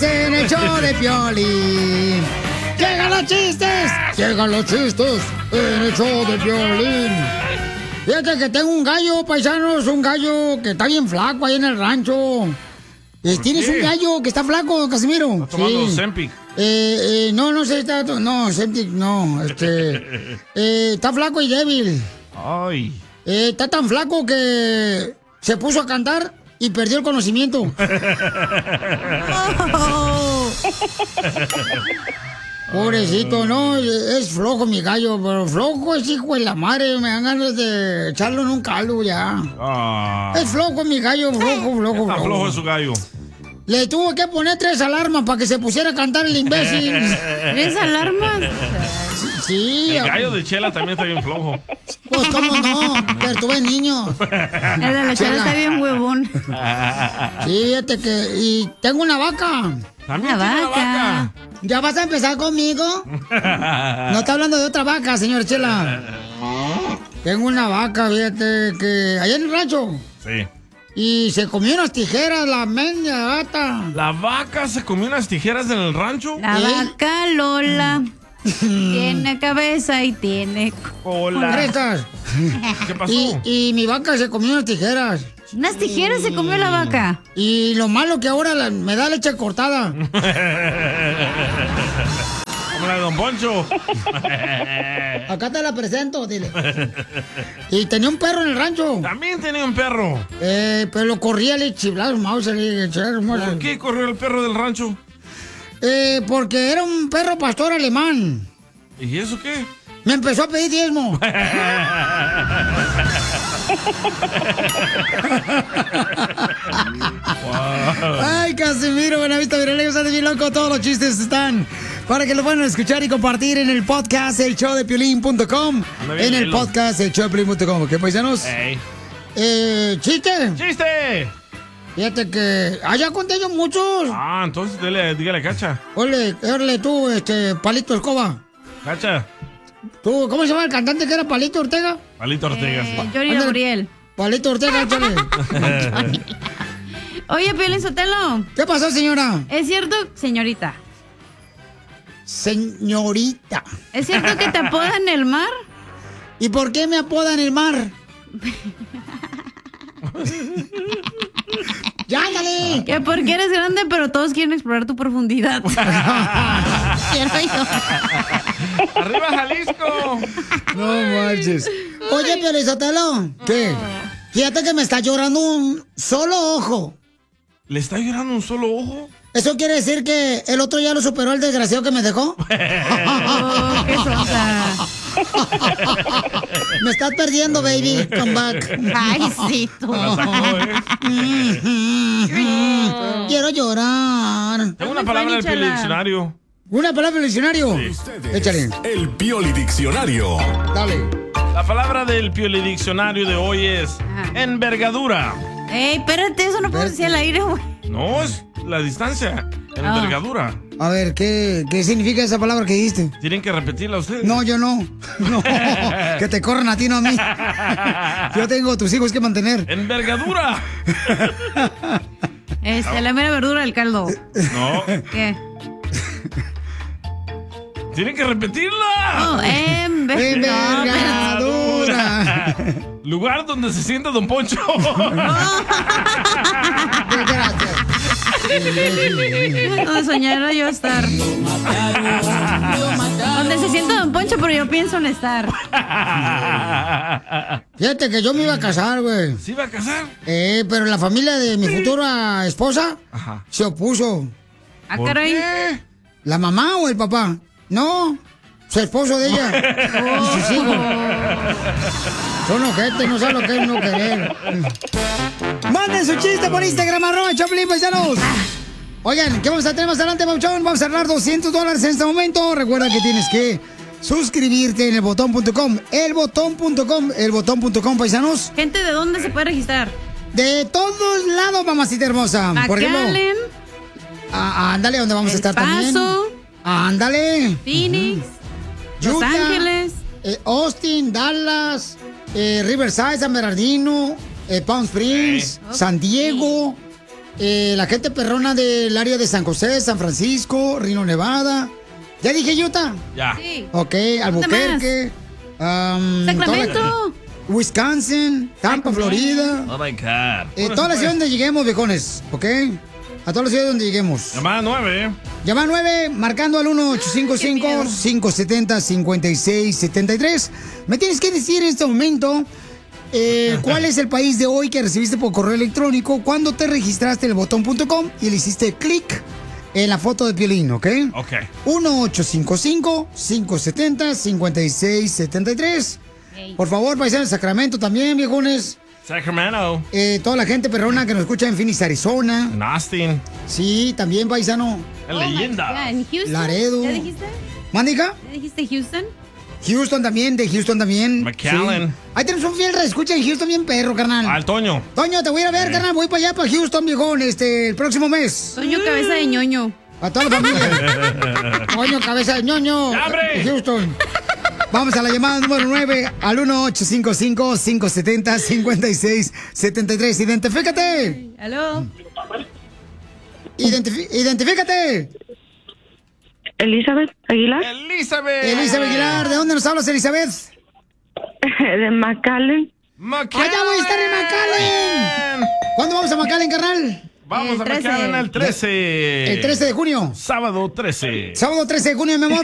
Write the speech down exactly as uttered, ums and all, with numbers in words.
en el show de Piolín. ¡Llegan los chistes! ¡Llegan los chistes en el show de Piolín! Fíjate que tengo un gallo, paisanos, un gallo que está bien flaco ahí en el rancho. Eh, ¿Tienes qué? un gallo que está flaco, Casimiro? ¿Está tomando Sí. Zempic? Eh, eh, no, no sé, está, no, Zempic, no, este, eh, está flaco y débil. Ay. Eh, está tan flaco que se puso a cantar y perdió el conocimiento. Pobrecito, no, es flojo mi gallo, pero flojo es hijo de la madre, me dan ganas de echarlo en un caldo ya. Ah. Es flojo mi gallo, flojo, flojo, Está flojo. flojo es su gallo. Le tuvo que poner tres alarmas para que se pusiera a cantar el imbécil. ¿Tres alarmas? Sí. El gallo de Chela también está bien flojo. Pues cómo no, pero tuve niños. El de la Chela está bien huevón. Sí, fíjate que... Y tengo una vaca. También Una tiene una vaca. vaca. ¿Ya vas a empezar conmigo? No está hablando de otra vaca, señor Chela. Tengo una vaca, fíjate, que allá en el rancho. Sí. Y se comió unas tijeras, la mendia gata. ¿La vaca se comió unas tijeras en el rancho? La ¿Eh? vaca Lola tiene cabeza y tiene... Hola. Crestas. ¿Qué pasó? Y, y mi vaca se comió unas tijeras. Unas tijeras se comió la vaca. Y lo malo que ahora la- me da leche cortada. Como la de Don Poncho. Acá te la presento, dile. Y tenía un perro en el rancho. También tenía un perro. Eh, pero lo corría, le chiflaba el mouse, le chiflaba el mouse. ¿Por qué corrió el perro del rancho? Eh, porque era un perro pastor alemán. ¿Y eso qué? Me empezó a pedir diezmo. Ay, Casimiro, Buenavista, Virolego, de bien loco. Todos los chistes están para que lo puedan escuchar y compartir en el podcast el show de piolín punto com. Anda bien En el hielo. podcast el show de piolín punto com. ¿Qué paisanos? Ey. Eh, chiste. ¡Chiste! Fíjate que allá conté yo muchos. Ah, entonces dile, dígale, Cacha. Ole, ole tú, este, Palito Escoba. Cacha. Tú, ¿cómo se llama el cantante que era Palito Ortega? Palito Ortega. Eh, Johnny Ándale. Gabriel. Palito Ortega, échale. Oye, Piolín Sotelo, ¿Qué pasó, señora? ¿es cierto, señorita? Señorita. ¿Es cierto que te apodan el mar? ¿Y por qué me apodan el mar? ¡Ya, ándale! Que porque eres grande, pero todos quieren explorar tu profundidad. Quiero yo. ¡Arriba, Jalisco! No manches. Oye, Piolizotelo. ¿Qué? Fíjate que me está llorando un solo ojo. ¿Le está llorando un solo ojo? ¿Eso quiere decir que el otro ya lo superó el desgraciado que me dejó? Oh, qué sonsa. Me estás perdiendo, baby. Come back. Ay, sí, tú. La sacó, ¿eh? Quiero llorar. Tengo una palabra del Chela. diccionario. ¿Una palabra del diccionario? Ustedes, Échale. El Pioli Diccionario. Dale. La palabra del piolidiccionario de hoy es Ajá. envergadura. Ey, espérate, eso no puedo decir al aire, güey. No, es la distancia. Ah. Envergadura. A ver, ¿qué, ¿qué significa esa palabra que dijiste? Tienen que repetirla ustedes. No, yo no. No, que te corran a ti, no a mí. Yo tengo tus hijos que mantener. Envergadura. Este, la mera verdura del caldo. No, ¿Qué? tienen que repetirla. Oh, enver- no, espérate. Envergadura. Lugar donde se sienta Don Poncho. Gracias. Donde soñara yo estar. Donde se sienta Don Poncho, pero yo pienso en estar. Fíjate que yo me iba a casar, güey. ¿Se iba a casar? Eh, pero la familia de mi futura esposa Ajá. se opuso. Ah, ¿Por caray. qué? ¿La mamá o el papá? No, su esposo de ella. Y sus hijos. Son ojetes, no saben lo que es no querer. Manden su chiste por Instagram, arroba Choplin, paisanos. Oigan, ¿qué vamos a tener más adelante, Pauchón? Vamos a ganar doscientos dólares en este momento. Recuerda que tienes que suscribirte en el botón punto com. El botón punto com, el botón punto com, paisanos. Gente, ¿de dónde se puede registrar? De todos lados, mamacita hermosa. Por ejemplo, McAllen, ah, ándale, donde vamos a El estar también. Paso, Ándale. Phoenix, Los Utah, Ángeles. eh, Austin, Dallas, eh, Riverside, San Bernardino, eh, Palm Springs, Hey. San Diego, eh, la gente perrona del área de San José, San Francisco, Reno, Nevada. ¿Ya dije Utah? Ya. Sí. Ok, Albuquerque. um, Sacramento. toda la- Wisconsin, Tampa, Florida. Oh my God. Eh, todas las ciudades donde lleguemos, viejones, ¿ok? A todas las ciudades donde lleguemos. Llamada nueve. Llama nueve, marcando al uno ocho cinco cinco, cinco siete cero, cinco seis siete tres. Me tienes que decir en este momento eh, cuál es el país de hoy que recibiste por correo electrónico cuando te registraste en el botón punto com y le hiciste clic en la foto de Piolín, ¿ok? Ok. uno ocho cinco cinco, cinco siete cero, cinco seis siete tres. Por favor, paisanos de Sacramento también, viejones. Sacramento. Eh, toda la gente perrona que nos escucha en Phoenix, Arizona. En Austin. Sí, también, paisano. En Oh my leyenda. God, ¿en Houston? Laredo. ¿Ya dijiste? ¿Mándica? ¿Ya dijiste Houston? Houston también, de Houston también. McAllen. Sí. Ahí tenemos un fiel escucha en Houston bien perro, carnal. Al Toño. Toño, te voy a ir a ver, carnal. Voy para allá, para Houston, viejón, este, el próximo mes. Toño, cabeza de ñoño. A toda la familia. Toño, cabeza de ñoño. ¡Abre! De Houston. Vamos a la llamada número nueve al uno ocho cinco cinco, cinco siete cero, cinco seis siete tres. Identifícate. ¿Aló? Identifi- identifícate. Elizabeth Aguilar, Elizabeth. Elizabeth Aguilar, ¿de dónde nos hablas, Elizabeth? de McAllen. McAllen. Allá voy a estar en McAllen. ¿Cuándo vamos a McAllen, carnal? Vamos El a trece. McAllen el trece. El trece de junio. Sábado trece. Sábado trece de junio, mi amor.